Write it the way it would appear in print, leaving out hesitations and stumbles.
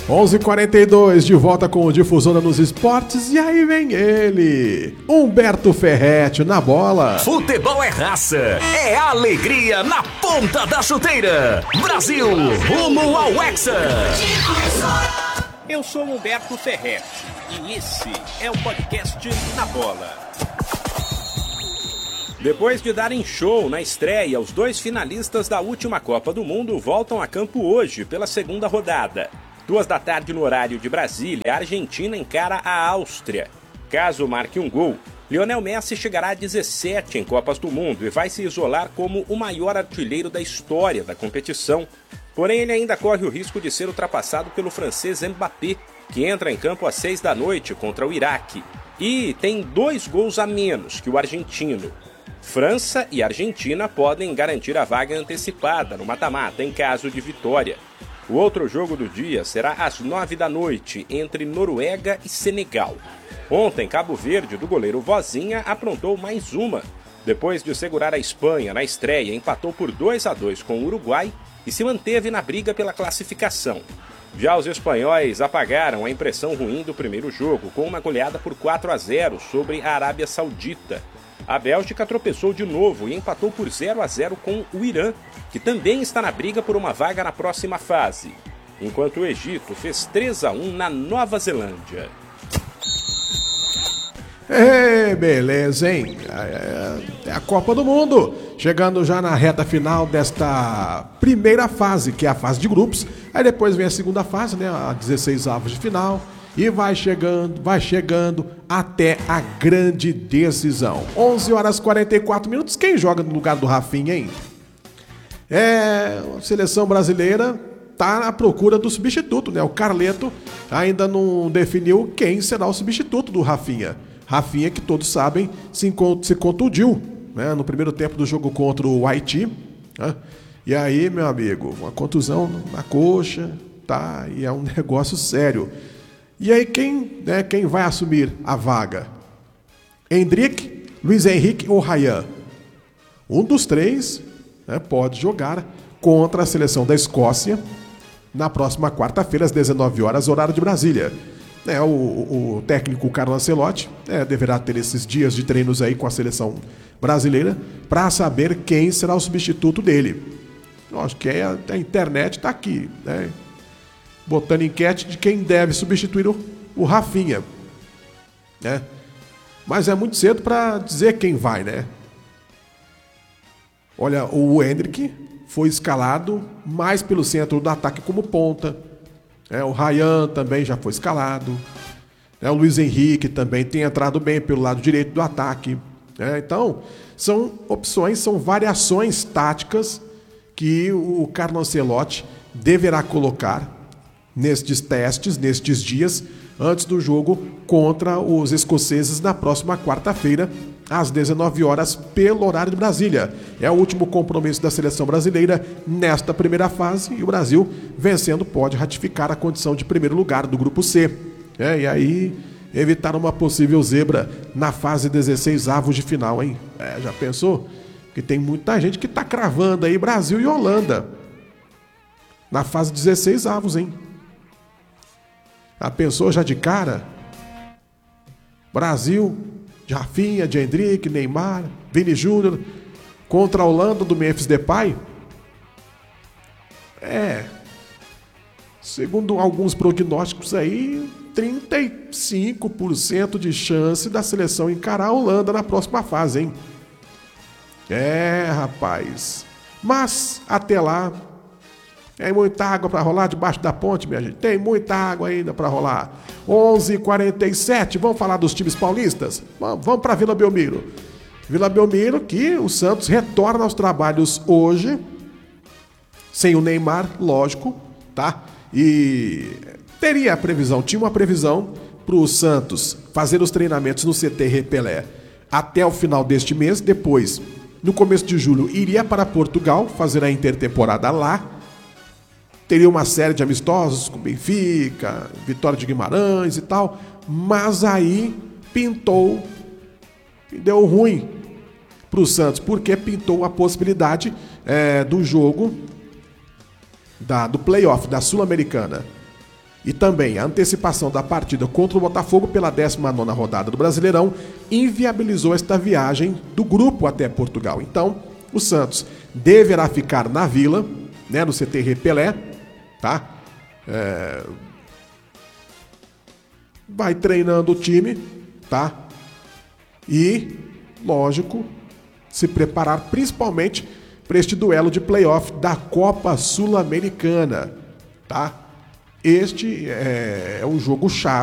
11h42, de volta com o Difusora nos Esportes, e aí vem ele, Humberto Ferretti na bola. Futebol é raça, é alegria na ponta da chuteira. Brasil, rumo ao Hexa. Eu sou Humberto Ferretti e esse é o podcast Na Bola. Depois de darem show na estreia, os dois finalistas da última Copa do Mundo voltam a campo hoje pela segunda rodada. 14h no horário de Brasília, a Argentina encara a Áustria. Caso marque um gol, Lionel Messi chegará a 17 em Copas do Mundo e vai se isolar como o maior artilheiro da história da competição. Porém, ele ainda corre o risco de ser ultrapassado pelo francês Mbappé, que entra em campo às 18h contra o Iraque. E tem 2 gols a menos que o argentino. França e Argentina podem garantir a vaga antecipada no mata-mata em caso de vitória. O outro jogo do dia será às 21h entre Noruega e Senegal. Ontem, Cabo Verde, do goleiro Vozinha, aprontou mais uma. Depois de segurar a Espanha na estreia, empatou por 2-2 com o Uruguai e se manteve na briga pela classificação. Já os espanhóis apagaram a impressão ruim do primeiro jogo, com uma goleada por 4-0 sobre a Arábia Saudita. A Bélgica tropeçou de novo e empatou por 0-0 com o Irã, que também está na briga por uma vaga na próxima fase. Enquanto o Egito fez 3-1 na Nova Zelândia. Beleza, hein? É a Copa do Mundo, chegando já na reta final desta primeira fase, que é a fase de grupos. Aí depois vem a segunda fase, né? A 16avos de final. E vai chegando até a grande decisão. 11h44. Quem joga no lugar do Rafinha, hein? A seleção brasileira tá à procura do substituto, né? O Carleto ainda não definiu quem será o substituto do Rafinha. Rafinha, que todos sabem, se contundiu, né? No primeiro tempo do jogo contra o Haiti, né? E aí, meu amigo, uma contusão na coxa, tá? E é um negócio sério. E aí quem vai assumir a vaga? Endrick, Luiz Henrique ou Ryan? Um dos três, né, pode jogar contra a seleção da Escócia na próxima quarta-feira, às 19h, horário de Brasília. O técnico Carlo Ancelotti deverá ter esses dias de treinos aí com a seleção brasileira para saber quem será o substituto dele. Eu acho que a internet está aqui, né? Botando enquete de quem deve substituir o Rafinha, né? Mas é muito cedo para dizer quem vai, né? Olha, o Endrick foi escalado mais pelo centro do ataque como ponta. O Ryan também já foi escalado. O Luiz Henrique também tem entrado bem pelo lado direito do ataque. Então, são opções, são variações táticas que o Carlo Ancelotti deverá colocar nestes testes, nestes dias, antes do jogo contra os escoceses na próxima quarta-feira, às 19h, pelo horário de Brasília. É o último compromisso da seleção brasileira nesta primeira fase, e o Brasil, vencendo, pode ratificar a condição de primeiro lugar do Grupo C. E aí, evitar uma possível zebra na fase 16avos de final, hein? Já pensou? Porque tem muita gente que está cravando aí Brasil e Holanda na fase 16avos, hein? Já pensou já de cara? Brasil, de Rafinha, de Endrick, Neymar, Vini Júnior, contra a Holanda do Memphis Depay? Segundo alguns prognósticos aí, 35% de chance da seleção encarar a Holanda na próxima fase, hein? Rapaz. Mas, até lá, tem muita água para rolar debaixo da ponte, minha gente. Tem muita água ainda para rolar. 11h47, vamos falar dos times paulistas? Vamos para Vila Belmiro. Vila Belmiro, que o Santos retorna aos trabalhos hoje, sem o Neymar, lógico, tá? E tinha uma previsão para o Santos fazer os treinamentos no CT Pelé até o final deste mês. Depois, no começo de julho, iria para Portugal fazer a intertemporada lá. Teria uma série de amistosos com Benfica, Vitória de Guimarães e tal. Mas aí pintou e deu ruim para o Santos, porque pintou a possibilidade do jogo do playoff da Sul-Americana. E também a antecipação da partida contra o Botafogo pela 19ª rodada do Brasileirão inviabilizou esta viagem do grupo até Portugal. Então, o Santos deverá ficar na Vila, né, no CT Pelé, tá? Vai treinando o time, tá? E, lógico, se preparar principalmente para este duelo de playoff da Copa Sul-Americana, tá? Este é um jogo chave